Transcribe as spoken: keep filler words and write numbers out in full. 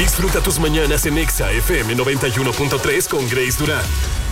Disfruta tus mañanas en Exa F M noventa y uno punto tres con Grace Durán,